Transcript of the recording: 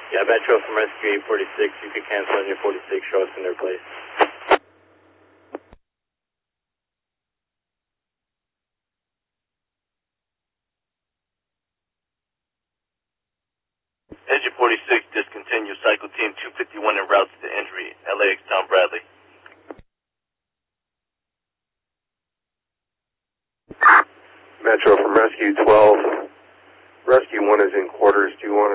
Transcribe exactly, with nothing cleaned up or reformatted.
Yeah, Metro from Rescue eight forty-six. You could cancel on your forty-six, show us in their place. Engine forty-six, discontinue. Cycle team two fifty-one en route to the injury. L A X Tom Bradley. Metro from Rescue twelve. Rescue one is in quarters. Do you want to